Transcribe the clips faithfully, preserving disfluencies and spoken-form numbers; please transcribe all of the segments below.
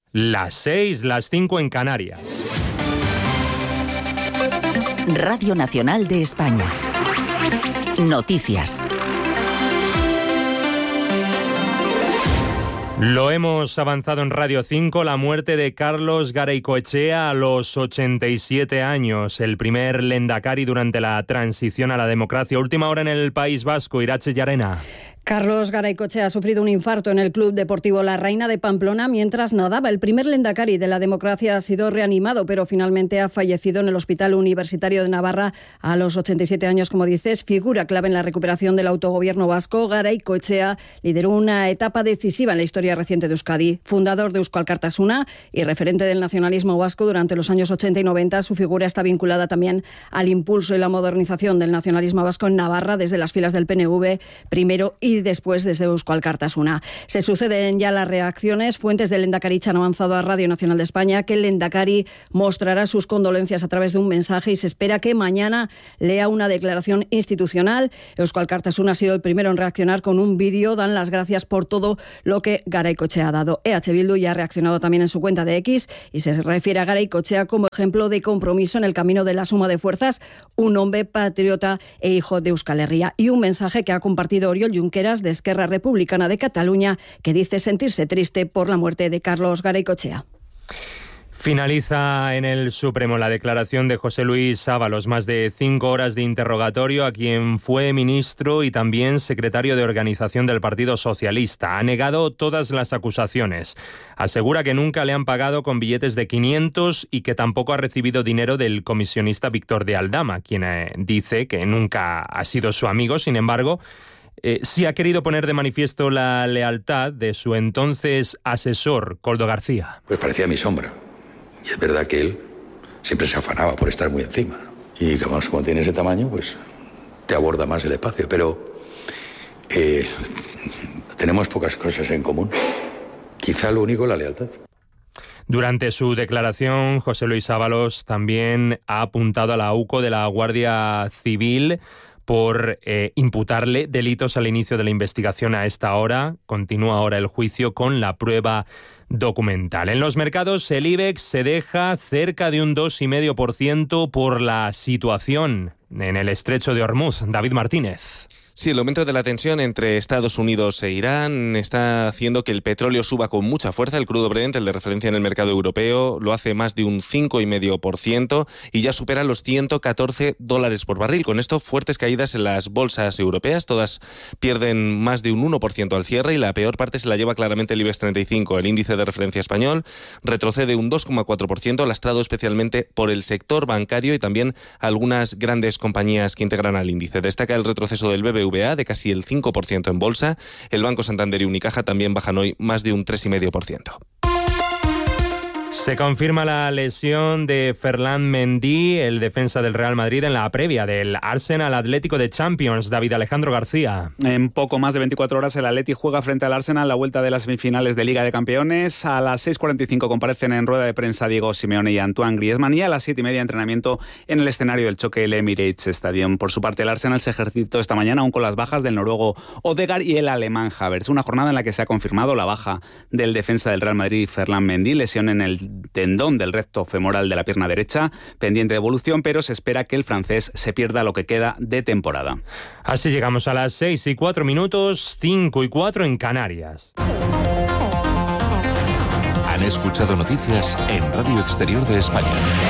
Las seis, las cinco en Canarias. Radio Nacional de España. Noticias. Lo hemos avanzado en Radio cinco, la muerte de Carlos Garaycoechea a los ochenta y siete años, el primer lehendakari durante la transición a la democracia. Última hora en el País Vasco, Irache Llarena. Carlos Garaycoechea ha sufrido un infarto en el Club Deportivo La Reina de Pamplona mientras nadaba. El primer lehendakari de la democracia ha sido reanimado, pero finalmente ha fallecido en el Hospital Universitario de Navarra a los ochenta y siete años, como dices. Figura clave en la recuperación del autogobierno vasco, Garaycoechea lideró una etapa decisiva en la historia reciente de Euskadi. Fundador de Eusko Alkartasuna y referente del nacionalismo vasco durante los años ochenta y noventa, su figura está vinculada también al impulso y la modernización del nacionalismo vasco en Navarra desde las filas del P N V primero y y después desde Eusko Alkartasuna. Se suceden ya las reacciones. Fuentes del Lehendakari han avanzado a Radio Nacional de España que el Lehendakari mostrará sus condolencias a través de un mensaje y se espera que mañana lea una declaración institucional. Eusko Alkartasuna ha sido el primero en reaccionar con un vídeo. Dan las gracias por todo lo que Garaycoechea ha dado. E H Bildu ya ha reaccionado también en su cuenta de X y se refiere a Garaycoechea como ejemplo de compromiso en el camino de la suma de fuerzas, un hombre patriota e hijo de Euskal Herria. Y un mensaje que ha compartido Oriol Junqueras de Esquerra Republicana de Cataluña, que dice sentirse triste por la muerte de Carlos Garaycoechea. Finaliza en el Supremo la declaración de José Luis Ábalos, más de cinco horas de interrogatorio a quien fue ministro y también secretario de organización del Partido Socialista. Ha negado todas las acusaciones. Asegura que nunca le han pagado con billetes de quinientos y que tampoco ha recibido dinero del comisionista Víctor de Aldama, quien eh, dice que nunca ha sido su amigo. Sin embargo, Eh, sí ha querido poner de manifiesto la lealtad de su entonces asesor, Koldo García. Pues parecía mi sombra. Y es verdad que él siempre se afanaba por estar muy encima. Y que además, como tiene ese tamaño, pues te aborda más el espacio. Pero eh, tenemos pocas cosas en común. Quizá lo único, la lealtad. Durante su declaración, José Luis Ábalos también ha apuntado a la U C O de la Guardia Civil por eh, imputarle delitos al inicio de la investigación. A esta hora continúa ahora el juicio con la prueba documental. En los mercados, el IBEX se deja cerca de un dos coma cinco por ciento por la situación en el estrecho de Hormuz. David Martínez. Sí, el aumento de la tensión entre Estados Unidos e Irán está haciendo que el petróleo suba con mucha fuerza. El crudo Brent, el de referencia en el mercado europeo, lo hace más de un cinco coma cinco por ciento y ya supera los ciento catorce dólares por barril. Con esto, fuertes caídas en las bolsas europeas. Todas pierden más de un uno por ciento al cierre y la peor parte se la lleva claramente el IBEX treinta y cinco. El índice de referencia español retrocede un dos coma cuatro por ciento, lastrado especialmente por el sector bancario y también algunas grandes compañías que integran al índice. Destaca el retroceso del B B V A de casi el cinco por ciento en bolsa. El Banco Santander y Unicaja también bajan hoy más de un tres coma cinco por ciento. Se confirma la lesión de Ferland Mendy, el defensa del Real Madrid, en la previa del Arsenal Atlético de Champions. David Alejandro García. En poco más de veinticuatro horas el Atleti juega frente al Arsenal la vuelta de las semifinales de Liga de Campeones. A las seis cuarenta y cinco comparecen en rueda de prensa Diego Simeone y Antoine Griezmann, y a las siete y media entrenamiento en el escenario del choque el Emirates Stadium. Por su parte, el Arsenal se ejercitó esta mañana aún con las bajas del noruego Odegaard y el alemán Havertz. Una jornada en la que se ha confirmado la baja del defensa del Real Madrid, Ferland Mendy, lesión en el tendón del recto femoral de la pierna derecha, pendiente de evolución, pero se espera que el francés se pierda lo que queda de temporada. Así llegamos a las seis y cuatro minutos, cinco y cuatro en Canarias. Han escuchado noticias en Radio Exterior de España.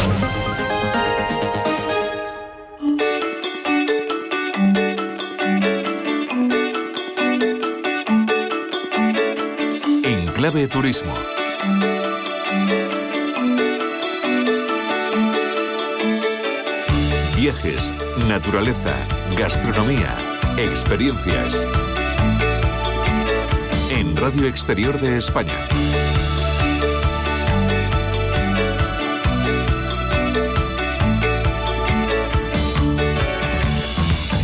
En Clave Turismo. Viajes, naturaleza, gastronomía, experiencias. En Radio Exterior de España.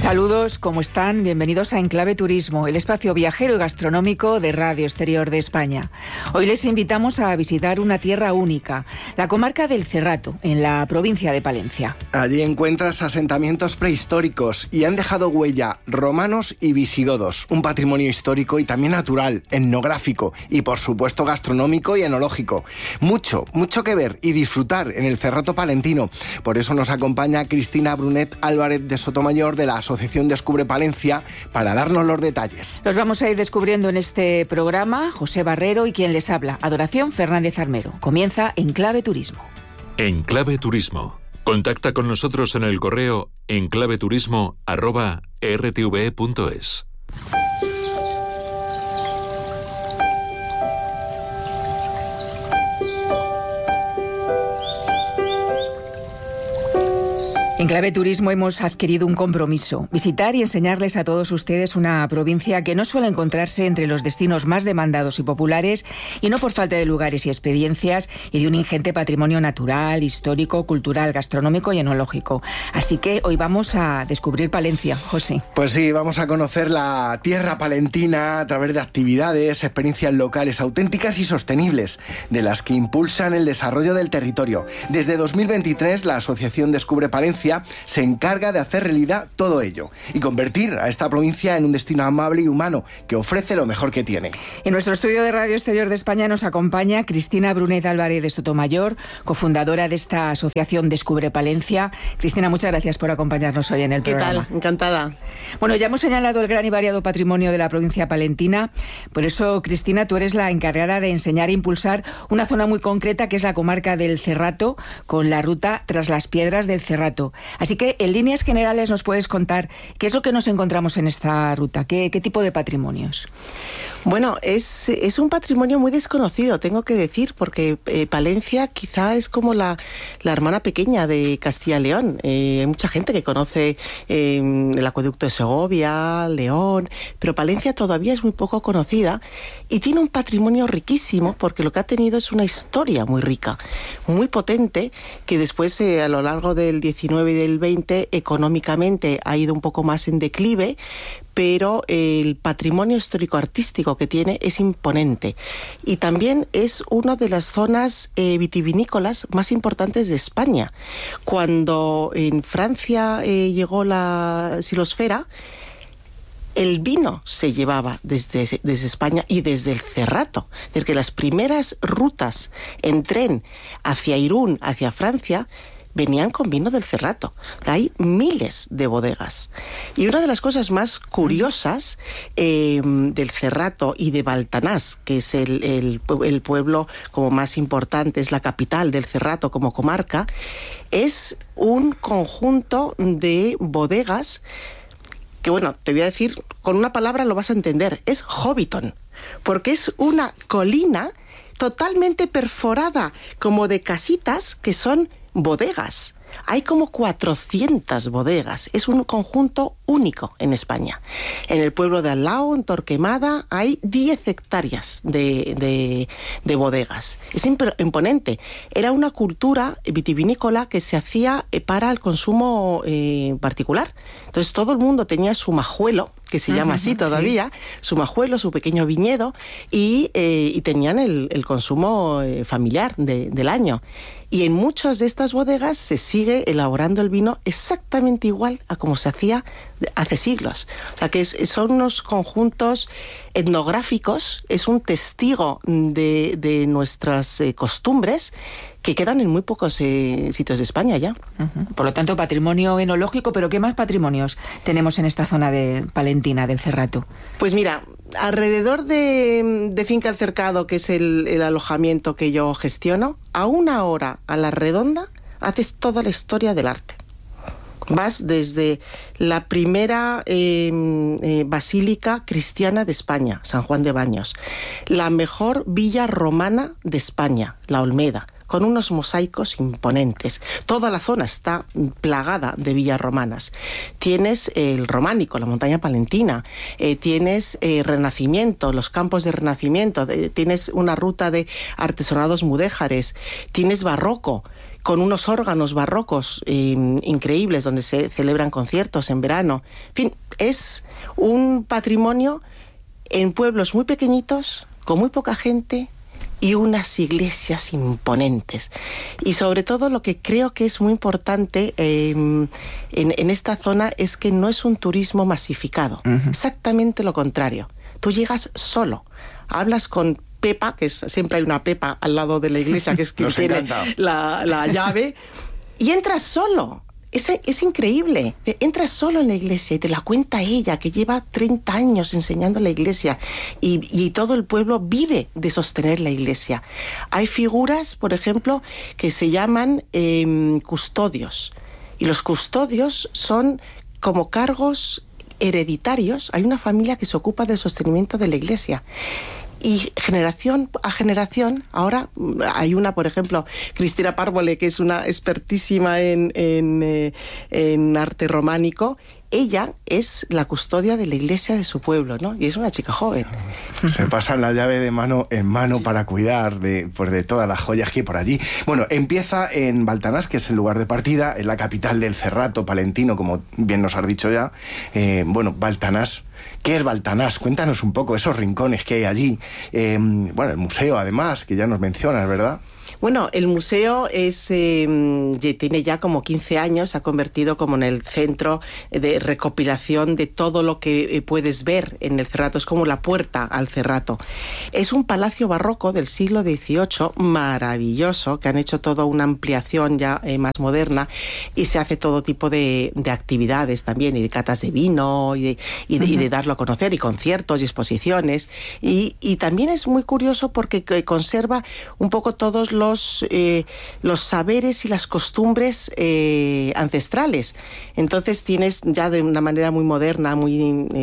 Saludos, ¿cómo están? Bienvenidos a Enclave Turismo, el espacio viajero y gastronómico de Radio Exterior de España. Hoy les invitamos a visitar una tierra única, la comarca del Cerrato, en la provincia de Palencia. Allí encuentras asentamientos prehistóricos y han dejado huella romanos y visigodos, un patrimonio histórico y también natural, etnográfico y por supuesto gastronómico y enológico. Mucho, mucho que ver y disfrutar en el Cerrato palentino. Por eso nos acompaña Cristina Brunet Álvarez de Sotomayor de la Asociación Descubre Palencia para darnos los detalles. Los vamos a ir descubriendo en este programa. José Barrero y quien les habla, Adoración Fernández Armero. Comienza Enclave Turismo. Enclave Turismo. Contacta con nosotros en el correo enclaveturismo arroba r t v punto es. En Clave Turismo hemos adquirido un compromiso, visitar y enseñarles a todos ustedes una provincia que no suele encontrarse entre los destinos más demandados y populares, y no por falta de lugares y experiencias, y de un ingente patrimonio natural, histórico, cultural, gastronómico y enológico. Así que hoy vamos a descubrir Palencia, José. Pues sí, vamos a conocer la tierra palentina a través de actividades, experiencias locales auténticas y sostenibles, de las que impulsan el desarrollo del territorio. Desde dos mil veintitrés, la Asociación Descubre Palencia se encarga de hacer realidad todo ello y convertir a esta provincia en un destino amable y humano que ofrece lo mejor que tiene. En nuestro estudio de Radio Exterior de España nos acompaña Cristina Brunet Álvarez de Sotomayor, cofundadora de esta asociación Descubre Palencia. Cristina, muchas gracias por acompañarnos hoy en el programa. ¿Qué tal? Encantada. Bueno, ya hemos señalado el gran y variado patrimonio de la provincia palentina. Por eso, Cristina, tú eres la encargada de enseñar e impulsar una zona muy concreta que es la comarca del Cerrato, con la ruta Tras las Piedras del Cerrato. Así que, en líneas generales, nos puedes contar qué es lo que nos encontramos en esta ruta, qué, qué tipo de patrimonios. Bueno, es, es un patrimonio muy desconocido, tengo que decir, porque eh, Palencia quizá es como la, la hermana pequeña de Castilla y León. Eh, hay mucha gente que conoce eh, el acueducto de Segovia, León, pero Palencia todavía es muy poco conocida y tiene un patrimonio riquísimo porque lo que ha tenido es una historia muy rica, muy potente, que después eh, a lo largo del diecinueve y del veinte económicamente ha ido un poco más en declive, pero el patrimonio histórico-artístico que tiene es imponente. Y también es una de las zonas eh, vitivinícolas más importantes de España. Cuando en Francia eh, llegó la xilosfera, el vino se llevaba desde, desde España y desde el Cerrato. Es decir, que las primeras rutas en tren hacia Irún, hacia Francia, venían con vino del Cerrato. Hay miles de bodegas. Y una de las cosas más curiosas eh, del Cerrato y de Baltanás, que es el, el, el pueblo como más importante, es la capital del Cerrato como comarca, es un conjunto de bodegas que, bueno, te voy a decir, con una palabra lo vas a entender, es Hobbiton, porque es una colina totalmente perforada, como de casitas que son bodegas. Hay como cuatrocientas bodegas. Es un conjunto único en España. En el pueblo de al lado, en Torquemada, hay diez hectáreas de, de, de bodegas. Es imponente. Era una cultura vitivinícola que se hacía para el consumo eh, particular. Entonces todo el mundo tenía su majuelo, que se llama así todavía, sí. Su majuelo, su pequeño viñedo, y, eh, y tenían el, el consumo eh, familiar de, del año. Y en muchas de estas bodegas se sigue elaborando el vino exactamente igual a como se hacía hace siglos. O sea que es, son unos conjuntos etnográficos, es un testigo de, de nuestras eh, costumbres que quedan en muy pocos eh, sitios de España ya. Uh-huh. Por lo tanto, patrimonio enológico, pero ¿qué más patrimonios tenemos en esta zona de palentina del Cerrato? Pues mira, alrededor de, de Finca El Cercado, que es el, el alojamiento que yo gestiono, a una hora a la redonda haces toda la historia del arte. Vas desde la primera eh, eh, basílica cristiana de España, San Juan de Baños, la mejor villa romana de España, la Olmeda, con unos mosaicos imponentes. Toda la zona está plagada de villas romanas. Tienes el románico, la montaña palentina, eh, tienes eh, Renacimiento, los campos de Renacimiento, de, tienes una ruta de artesonados mudéjares, tienes barroco, con unos órganos barrocos eh, increíbles, donde se celebran conciertos en verano. En fin, es un patrimonio en pueblos muy pequeñitos, con muy poca gente, y unas iglesias imponentes. Y sobre todo lo que creo que es muy importante eh, en, en esta zona es que no es un turismo masificado. Uh-huh. Exactamente lo contrario. Tú llegas solo, hablas con Pepa, que es, siempre hay una Pepa al lado de la iglesia, que es quien tiene la, la llave, y entras solo. Es, es increíble. Entras solo en la iglesia y te la cuenta ella, que lleva treinta años enseñando la iglesia, y, y todo el pueblo vive de sostener la iglesia. Hay figuras, por ejemplo, que se llaman eh, custodios, y los custodios son como cargos hereditarios. Hay una familia que se ocupa del sostenimiento de la iglesia. Y generación a generación, ahora hay una, por ejemplo, Cristina Párvole, que es una expertísima en, en, eh, en arte románico. Ella es la custodia de la iglesia de su pueblo, ¿no? Y es una chica joven. Se pasan la llave de mano en mano para cuidar de, pues de todas las joyas que hay por allí. Bueno, empieza en Baltanás, que es el lugar de partida, en la capital del Cerrato palentino, como bien nos has dicho ya. Eh, bueno, Baltanás. ¿Qué es Baltanás? Cuéntanos un poco esos rincones que hay allí. Eh, bueno, el museo, además, que ya nos mencionas, ¿verdad? Bueno, el museo es eh, tiene ya como quince años, se ha convertido como en el centro de recopilación de todo lo que puedes ver en el Cerrato. Es como la puerta al Cerrato. Es un palacio barroco del siglo dieciocho, maravilloso, que han hecho toda una ampliación ya eh, más moderna, y se hace todo tipo de, de actividades también, y de catas de vino, y de, y, de, uh-huh. y de darlo a conocer, y conciertos y exposiciones. Y, y también es muy curioso porque conserva un poco todos los Los, eh, los saberes y las costumbres eh, ancestrales. Entonces tienes ya de una manera muy moderna, muy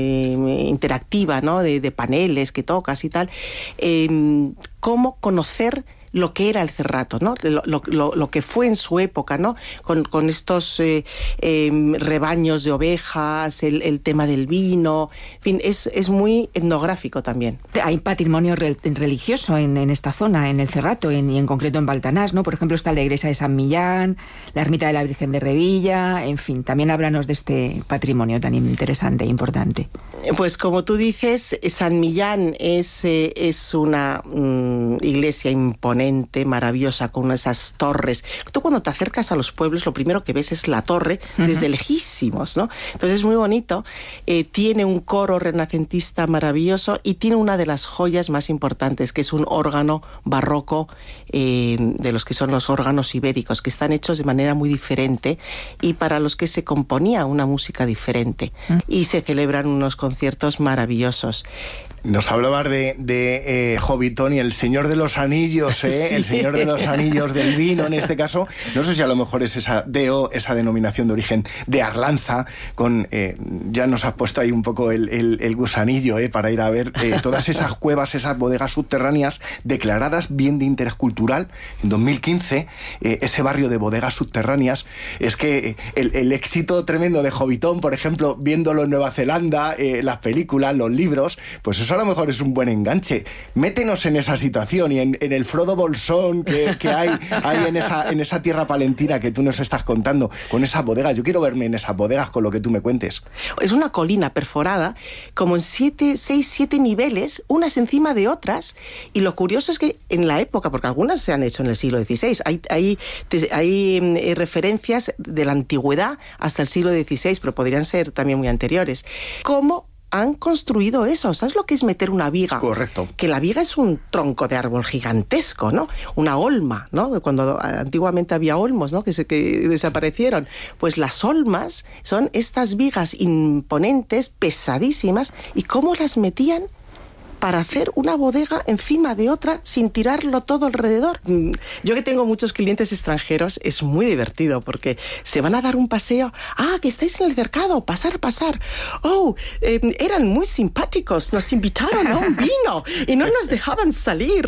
eh, interactiva, ¿no? De, de paneles que tocas y tal, eh, cómo conocer lo que era el Cerrato, ¿no? Lo, lo, lo que fue en su época, ¿no? Con, con estos eh, eh, rebaños de ovejas, el, el tema del vino, en fin, es, es muy etnográfico también. Hay patrimonio re religioso en, en esta zona, en el Cerrato, en, y en concreto en Baltanás, ¿no? Por ejemplo, está la iglesia de San Millán, la ermita de la Virgen de Revilla, en fin, también háblanos de este patrimonio tan interesante e importante. Pues como tú dices, San Millán es, eh, es una mm, iglesia imponente, maravillosa, con esas torres. Tú cuando te acercas a los pueblos, lo primero que ves es la torre, uh-huh. desde lejísimos, ¿no? Entonces es muy bonito. Eh, tiene un coro renacentista maravilloso, y tiene una de las joyas más importantes, que es un órgano barroco, eh, de los que son los órganos ibéricos, que están hechos de manera muy diferente, y para los que se componía una música diferente. Uh-huh. Y se celebran unos conciertos maravillosos. Nos hablabas de, de eh, Hobbiton y el Señor de los Anillos, ¿eh? Sí. El Señor de los Anillos del vino, en este caso. No sé si a lo mejor es esa D O, esa denominación de origen de Arlanza, con eh, ya nos has puesto ahí un poco el, el, el gusanillo, ¿eh? Para ir a ver eh, todas esas cuevas, esas bodegas subterráneas declaradas bien de interés cultural. En dos mil quince, eh, ese barrio de bodegas subterráneas, es que el, el éxito tremendo de Hobbiton, por ejemplo, viéndolo en Nueva Zelanda, eh, las películas, los libros, pues eso a lo mejor es un buen enganche. Métenos en esa situación y en, en el Frodo Bolsón que, que hay, hay en, esa, en esa tierra palentina que tú nos estás contando, con esas bodegas. Yo quiero verme en esas bodegas con lo que tú me cuentes. Es una colina perforada, como en siete, seis, siete niveles, unas encima de otras, y lo curioso es que en la época, porque algunas se han hecho en el siglo dieciséis, hay, hay, hay eh, referencias de la antigüedad hasta el siglo dieciséis, pero podrían ser también muy anteriores. ¿Cómo han construido eso? ¿Sabes lo que es meter una viga? Correcto. Que la viga es un tronco de árbol gigantesco, ¿no? Una olma, ¿no? Cuando antiguamente había olmos, ¿no? Que, se, que desaparecieron. Pues las olmas son estas vigas imponentes, pesadísimas, y cómo las metían para hacer una bodega encima de otra sin tirarlo todo alrededor. Yo que tengo muchos clientes extranjeros, es muy divertido porque se van a dar un paseo. Ah, que estáis en el cercado, pasar, pasar. Oh, eh, eran muy simpáticos, nos invitaron a un vino y no nos dejaban salir.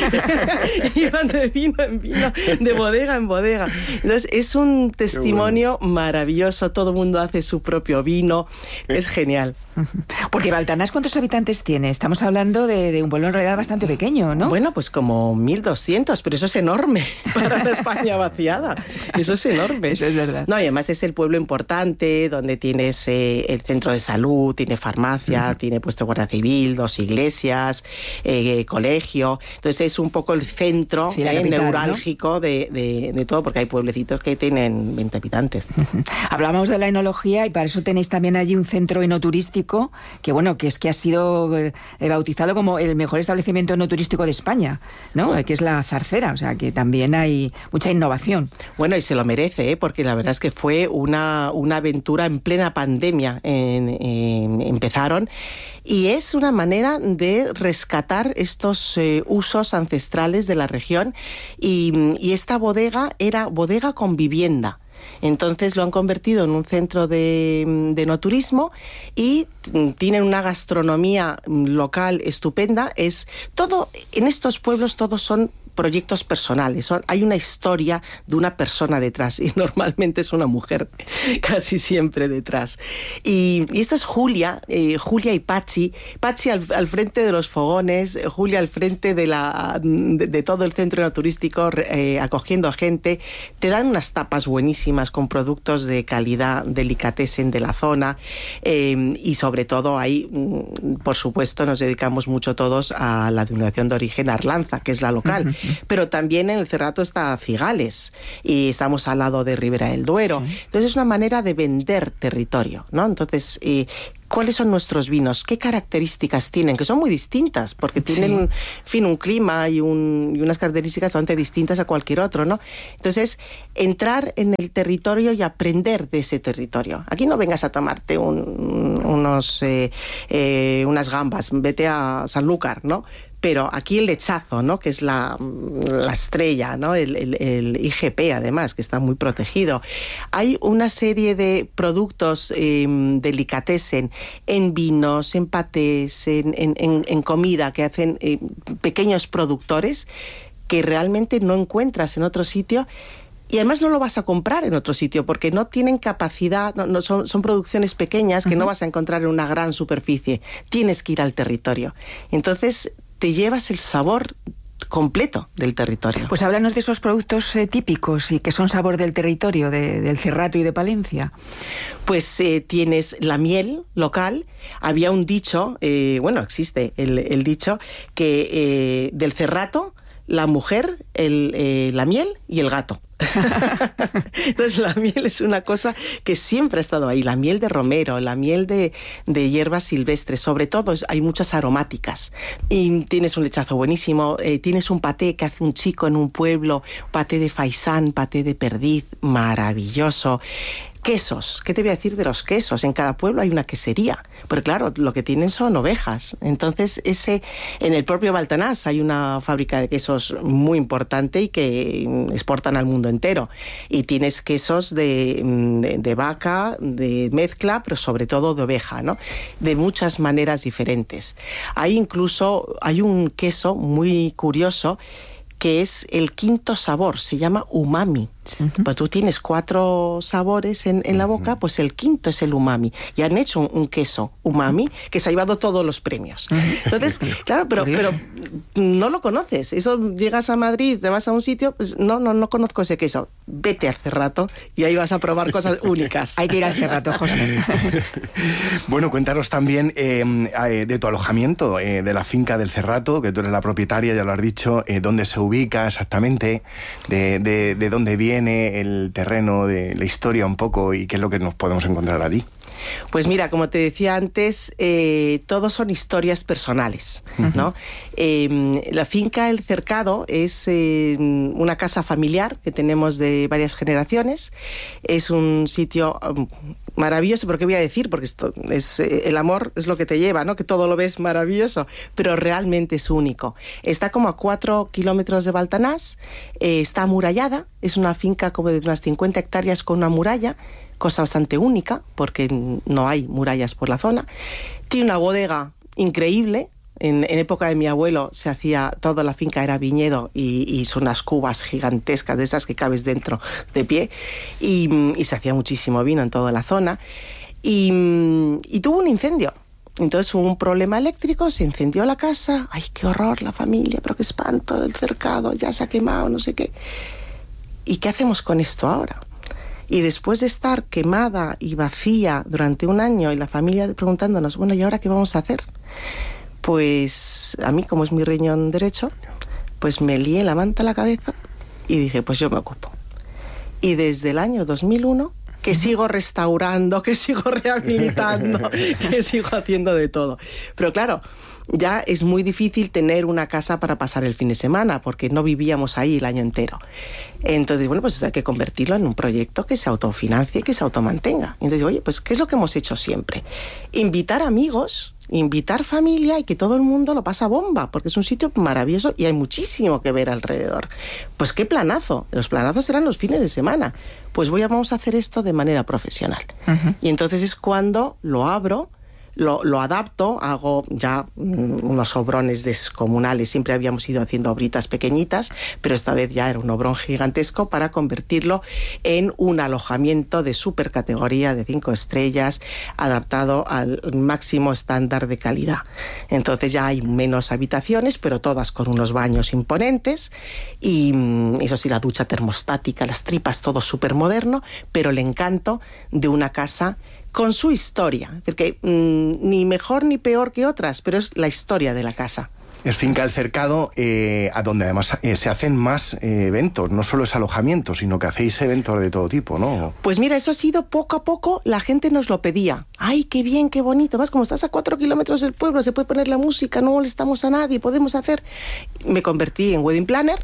Iban de vino en vino, de bodega en bodega. Entonces es un testimonio bueno. maravilloso, todo el mundo hace su propio vino, es genial. Porque Baltanás, ¿cuántos habitantes tiene? Estamos hablando de, de un pueblo en realidad bastante pequeño, ¿no? Bueno, pues como mil doscientos, pero eso es enorme para la España vaciada. Eso es enorme. Eso es verdad. No, y además es el pueblo importante, donde tienes eh, el centro de salud, tiene farmacia, uh-huh. tiene puesto guardia civil, dos iglesias, eh, colegio. Entonces es un poco el centro sí, eh, capital, neurálgico, ¿no? de, de, de todo, porque hay pueblecitos que tienen veinte habitantes. Uh-huh. Hablábamos de la enología y para eso tenéis también allí un centro enoturístico que, bueno, que es que ha sido eh, bautizado como el mejor establecimiento enoturístico de España, ¿no? Que es la Zarcera, o sea que también hay mucha innovación. Bueno, y se lo merece, ¿eh? Porque la verdad es que fue una, una aventura en plena pandemia. En, en, empezaron y es una manera de rescatar estos eh, usos ancestrales de la región y, y esta bodega era bodega con vivienda. Entonces lo han convertido en un centro de, de enoturismo y tienen una gastronomía local estupenda. Es todo, en estos pueblos todos son proyectos personales, son, hay una historia de una persona detrás y normalmente es una mujer casi siempre detrás. Y, y esto es Julia, eh, Julia y Pachi, Pachi al, al frente de los fogones, Julia al frente de, la, de, de todo el centro turístico, eh, acogiendo a gente. Te dan unas tapas buenísimas con productos de calidad, delicatessen de la zona eh, y sobre todo ahí, por supuesto, nos dedicamos mucho todos a la denominación de origen Arlanza, que es la local. Uh-huh. Pero también en el Cerrato está Cigales y estamos al lado de Ribera del Duero. Sí. Entonces es una manera de vender territorio, ¿no? Entonces, eh, ¿cuáles son nuestros vinos? ¿Qué características tienen? Que son muy distintas, porque tienen, sí. en fin, un clima y, un, y unas características bastante distintas a cualquier otro, ¿no? Entonces, entrar en el territorio y aprender de ese territorio. Aquí no vengas a tomarte un, unos, eh, eh, unas gambas, vete a Sanlúcar, ¿no? Pero aquí el lechazo, ¿no? Que es la, la estrella, ¿no? El, el, el I G P, además, que está muy protegido. Hay una serie de productos eh, delicatessen en vinos, en patés, en, en, en, en comida, que hacen eh, pequeños productores que realmente no encuentras en otro sitio. Y además no lo vas a comprar en otro sitio porque no tienen capacidad, no, no son, son producciones pequeñas que uh-huh. no vas a encontrar en una gran superficie. Tienes que ir al territorio. Entonces te llevas el sabor completo del territorio. Pues háblanos de esos productos eh, típicos y que son sabor del territorio, de, del Cerrato y de Palencia. Pues eh, tienes la miel local. Había un dicho, eh, bueno, existe el, el dicho, que eh, del Cerrato, la mujer, el, eh, la miel y el gato. Entonces la miel es una cosa que siempre ha estado ahí, la miel de romero, la miel de, de hierbas silvestres, sobre todo hay muchas aromáticas y tienes un lechazo buenísimo, eh, tienes un paté que hace un chico en un pueblo, paté de faisán, paté de perdiz, maravilloso. Quesos, ¿qué te voy a decir de los quesos? En cada pueblo hay una quesería, pero claro, lo que tienen son ovejas. Entonces, ese en el propio Baltanás hay una fábrica de quesos muy importante y que exportan al mundo entero. Y tienes quesos de, de, de vaca, de mezcla, pero sobre todo de oveja, ¿no? De muchas maneras diferentes. Hay incluso, hay un queso muy curioso que es el quinto sabor, se llama umami. Uh-huh. Pues tú tienes cuatro sabores en, en la boca, pues el quinto es el umami. Y han hecho un, un queso umami que se ha llevado todos los premios. Uh-huh. Entonces, claro, pero, pero no lo conoces. Eso, llegas a Madrid, te vas a un sitio, pues no, no, no conozco ese queso. Vete al Cerrato y ahí vas a probar cosas únicas. Hay que ir al Cerrato, José. Bueno, cuéntanos también eh, de tu alojamiento, eh, de la finca del Cerrato, que tú eres la propietaria, ya lo has dicho, eh, dónde se ubica exactamente, de, de, de dónde viene el terreno, de la historia un poco y qué es lo que nos podemos encontrar allí. Pues mira, como te decía antes, eh, todos son historias personales, ¿no? Uh-huh. Eh, la finca El Cercado es eh, una casa familiar que tenemos de varias generaciones. Es un sitio um, maravilloso, pero ¿qué voy a decir? Porque esto es, eh, el amor es lo que te lleva, ¿no? Que todo lo ves maravilloso, pero realmente es único. Está como a cuatro kilómetros de Baltanás, eh, está amurallada, es una finca como de unas cincuenta hectáreas con una muralla, cosa bastante única, porque no hay murallas por la zona. Tiene una bodega increíble. En, en época de mi abuelo se hacía, toda la finca era viñedo y, y son unas cubas gigantescas de esas que cabes dentro de pie. Y, y se hacía muchísimo vino en toda la zona. Y, y tuvo un incendio Entonces hubo un problema eléctrico, se encendió la casa, ¡ay, qué horror, la familia, pero qué espanto, el cercado ya se ha quemado, no sé qué! ¿Y qué hacemos con esto ahora? Y después de estar quemada y vacía durante un año y la familia preguntándonos, bueno, ¿y ahora qué vamos a hacer? Pues a mí, como es mi riñón derecho, pues me lié la manta a la cabeza y dije, pues yo me ocupo. Y desde el año dos mil uno, que sigo restaurando, que sigo rehabilitando, que sigo haciendo de todo. Pero claro, ya es muy difícil tener una casa para pasar el fin de semana, porque no vivíamos ahí el año entero. Entonces, bueno, pues hay que convertirlo en un proyecto que se autofinancie, que se automantenga. Entonces, oye, pues ¿qué es lo que hemos hecho siempre? Invitar amigos, invitar familia y que todo el mundo lo pasa bomba, porque es un sitio maravilloso y hay muchísimo que ver alrededor. Pues qué planazo. Los planazos eran los fines de semana. Pues voy a, vamos a hacer esto de manera profesional. Uh-huh. Y entonces es cuando lo abro, Lo, lo adapto, hago ya mm, unos sobrones descomunales. Siempre habíamos ido haciendo obritas pequeñitas, pero esta vez ya era un obrón gigantesco para convertirlo en un alojamiento de supercategoría de cinco estrellas, adaptado al máximo estándar de calidad. Entonces ya hay menos habitaciones, pero todas con unos baños imponentes y mm, eso sí, la ducha termostática, las tripas, todo súper moderno, pero el encanto de una casa con su historia, porque mmm, ni mejor ni peor que otras, pero es la historia de la casa. Es Finca El Cercado, eh, a donde además eh, se hacen más eh, eventos, no solo es alojamiento, sino que hacéis eventos de todo tipo, ¿no? Pues mira, eso ha sido poco a poco, la gente nos lo pedía. ¡Ay, qué bien, qué bonito! Más como estás a cuatro kilómetros del pueblo, se puede poner la música, no molestamos a nadie, podemos hacer... Me convertí en wedding planner.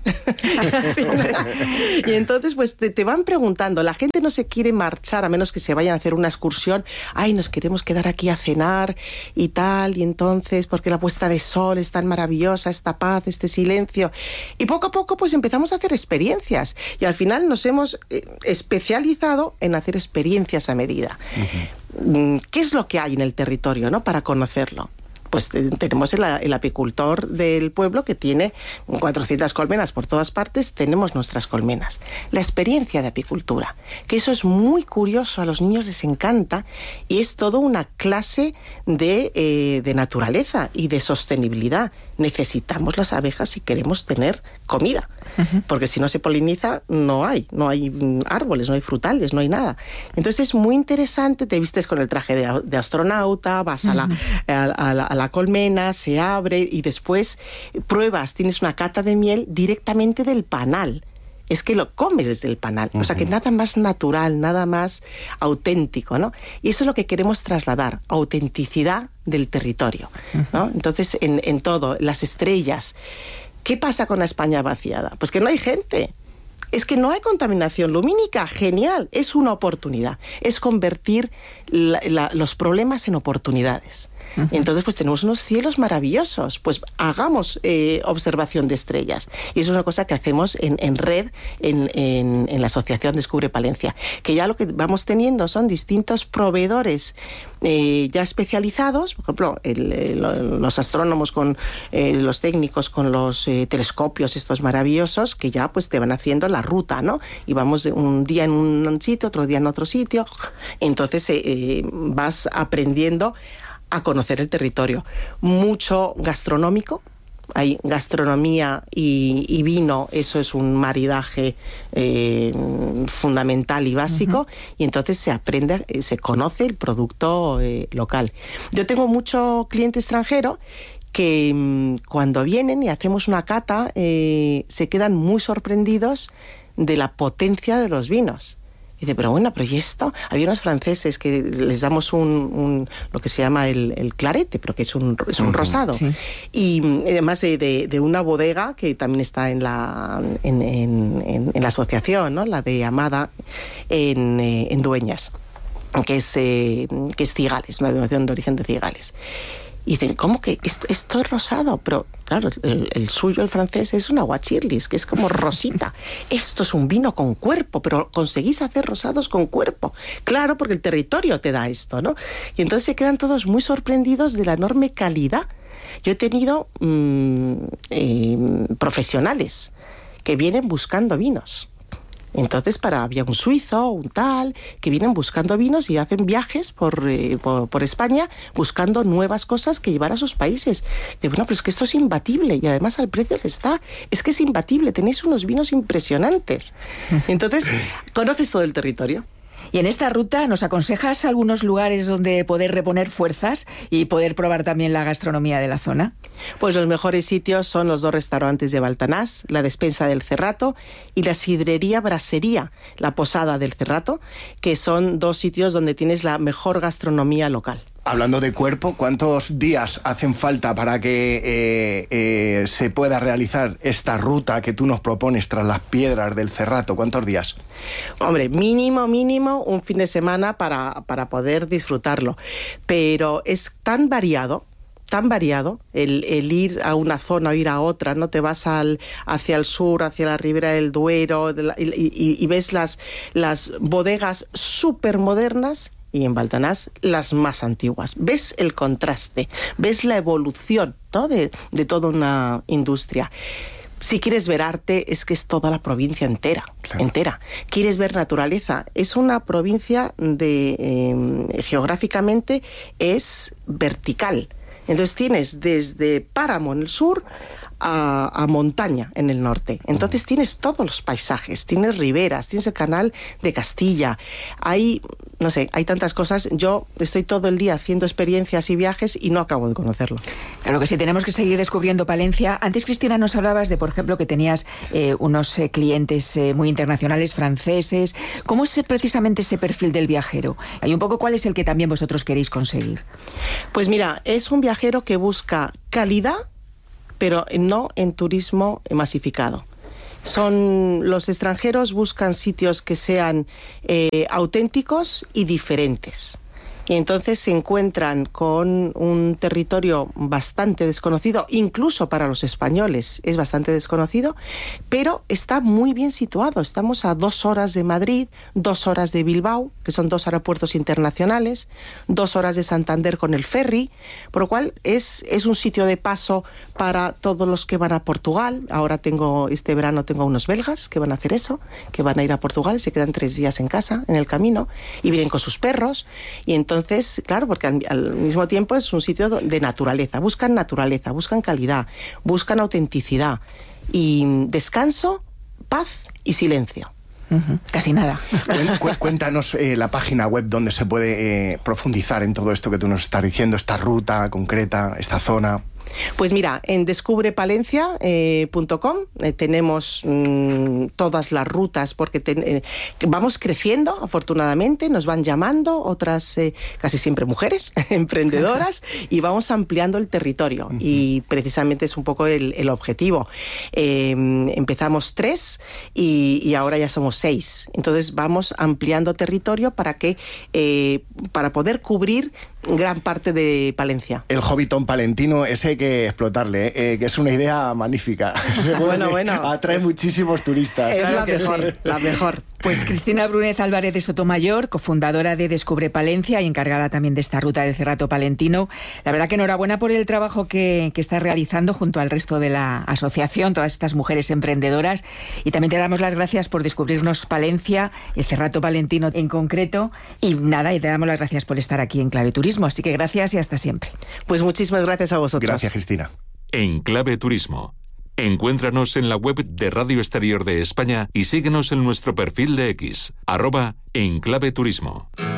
Y entonces, pues te, te van preguntando, la gente no se quiere marchar, a menos que se vayan a hacer una excursión. ¡Ay, nos queremos quedar aquí a cenar y tal! Y entonces, porque la puesta de sol es tan maravillosa, esta paz, este silencio. Y poco a poco pues empezamos a hacer experiencias y al final nos hemos eh, especializado en hacer experiencias a medida. Uh-huh. ¿Qué es lo que hay en el territorio, ¿no? Para conocerlo? Pues tenemos el, el apicultor del pueblo que tiene cuatrocientas colmenas por todas partes, tenemos nuestras colmenas. La experiencia de apicultura, que eso es muy curioso, a los niños les encanta y es toda una clase de, eh, de naturaleza y de sostenibilidad. Necesitamos las abejas si queremos tener comida, uh-huh. porque si no se poliniza no hay, no hay árboles, no hay frutales, no hay nada. Entonces es muy interesante, te vistes con el traje de, de astronauta, vas uh-huh. a, la, a, a, la, a la colmena, se abre y después pruebas, tienes una cata de miel directamente del panal. Es que lo comes desde el panal. Uh-huh. O sea, que nada más natural, nada más auténtico, ¿no? Y eso es lo que queremos trasladar, autenticidad del territorio, ¿no? Uh-huh. Entonces, en, en todo, las estrellas. ¿Qué pasa con la España vaciada? Pues que no hay gente. Es que no hay contaminación lumínica. Genial. Es una oportunidad. Es convertir la, la, los problemas en oportunidades. Uh-huh. Entonces, pues tenemos unos cielos maravillosos. Pues hagamos eh, observación de estrellas. Y eso es una cosa que hacemos en, en red, en, en, en la Asociación Descubre Palencia. Que ya lo que vamos teniendo son distintos proveedores eh, ya especializados. Por ejemplo, el, el, los astrónomos con eh, los técnicos con los eh, telescopios estos maravillosos que ya pues te van haciendo la ruta, ¿no? Y vamos un día en un sitio, otro día en otro sitio. Entonces eh, eh, vas aprendiendo a conocer el territorio. Mucho gastronómico, hay gastronomía y, y vino, eso es un maridaje eh, fundamental y básico, uh-huh. y entonces se aprende, se conoce el producto eh, local. Yo tengo mucho cliente extranjero que mmm, cuando vienen y hacemos una cata eh, se quedan muy sorprendidos de la potencia de los vinos. Y dice, pero bueno, pero ¿y esto? Había unos franceses que les damos un, un lo que se llama el, el clarete, pero que es un, es un uh-huh, rosado. Sí. Y además de, de, de una bodega que también está en la, en, en, en, en la asociación, ¿no? La de Amada, en, eh, en Dueñas, que es, eh, que es Cigales, una denominación de origen de Cigales. Y dicen, ¿cómo que esto, esto es rosado? Pero claro, el, el suyo, el francés, es un aguachirlis, que es como rosita. Esto es un vino con cuerpo, pero conseguís hacer rosados con cuerpo. Claro, porque el territorio te da esto, ¿no? Y entonces se quedan todos muy sorprendidos de la enorme calidad. Yo he tenido mmm, eh, profesionales que vienen buscando vinos. Entonces, para había un suizo, un tal, que vienen buscando vinos y hacen viajes por, eh, por, por España buscando nuevas cosas que llevar a sus países. De bueno, pero es que esto es imbatible y además al precio que está, es que es imbatible, tenéis unos vinos impresionantes. Entonces, conoces todo el territorio. Y en esta ruta, ¿nos aconsejas algunos lugares donde poder reponer fuerzas y poder probar también la gastronomía de la zona? Pues los mejores sitios son los dos restaurantes de Baltanás, la Despensa del Cerrato y la Sidrería Brasería, la Posada del Cerrato, que son dos sitios donde tienes la mejor gastronomía local. Hablando de cuerpo, ¿cuántos días hacen falta para que eh, eh, se pueda realizar esta ruta que tú nos propones tras las piedras del Cerrato? ¿Cuántos días? Hombre, mínimo, mínimo un fin de semana para, para poder disfrutarlo. Pero es tan variado, tan variado el, el ir a una zona o ir a otra, ¿no? Te vas al, hacia el sur, hacia la ribera del Duero de la, y, y, y ves las, las bodegas súper modernas y en Baltanás las más antiguas. Ves el contraste, ves la evolución, ¿no? de, de toda una industria. Si quieres ver arte, es que es toda la provincia entera, claro. entera. Quieres ver naturaleza, es una provincia de eh, geográficamente es vertical. Entonces tienes desde páramo en el sur a, a montaña en el norte. Entonces tienes todos los paisajes, tienes riberas, tienes el canal de Castilla. Hay, no sé, hay tantas cosas. Yo estoy todo el día haciendo experiencias y viajes y no acabo de conocerlo. Claro que sí, tenemos que seguir descubriendo Palencia. Antes, Cristina, nos hablabas de, por ejemplo, que tenías eh, unos eh, clientes eh, muy internacionales, franceses. ¿Cómo es precisamente ese perfil del viajero? Hay un poco cuál es el que también vosotros queréis conseguir. Pues mira, es un viajero que busca calidad, pero no en turismo masificado. Son, los extranjeros buscan sitios que sean eh, auténticos y diferentes. Y entonces se encuentran con un territorio bastante desconocido, incluso para los españoles es bastante desconocido, pero está muy bien situado. Estamos a dos horas de Madrid, dos horas de Bilbao, que son dos aeropuertos internacionales, dos horas de Santander con el ferry, por lo cual es, es un sitio de paso para todos los que van a Portugal. Ahora tengo, este verano tengo unos belgas que van a hacer eso, que van a ir a Portugal, se quedan tres días en casa, en el camino, y vienen con sus perros, y entonces Entonces, claro, porque al, al mismo tiempo es un sitio de naturaleza. Buscan naturaleza, buscan calidad, buscan autenticidad y descanso, paz y silencio. Uh-huh. Casi nada. Cuéntanos eh, la página web donde se puede eh, profundizar en todo esto que tú nos estás diciendo, esta ruta concreta, esta zona. Pues mira, en descubre palencia punto com eh, eh, tenemos mmm, todas las rutas, porque ten, eh, vamos creciendo, afortunadamente, nos van llamando otras, eh, casi siempre mujeres, emprendedoras, y vamos ampliando el territorio. Uh-huh. Y precisamente es un poco el, el objetivo. Eh, empezamos tres y, y ahora ya somos seis. Entonces vamos ampliando territorio para que eh, para poder cubrir gran parte de Palencia. El Hobbiton palentino, ese hay que explotarle, ¿eh? Que es una idea magnífica. Bueno, bueno. Atrae es, muchísimos turistas. Es la mejor, sí. la mejor. Pues Cristina Brúnez Álvarez de Sotomayor, cofundadora de Descubre Palencia y encargada también de esta ruta del Cerrato Palentino. La verdad que enhorabuena por el trabajo que, que está realizando junto al resto de la asociación, todas estas mujeres emprendedoras. Y también te damos las gracias por descubrirnos Palencia, el Cerrato Palentino en concreto. Y nada, y te damos las gracias por estar aquí en Clave Turismo. Así que gracias y hasta siempre. Pues muchísimas gracias a vosotros. Gracias, Cristina. En Clave Turismo. Encuéntranos en la web de Radio Exterior de España y síguenos en nuestro perfil de X, arroba En Clave Turismo.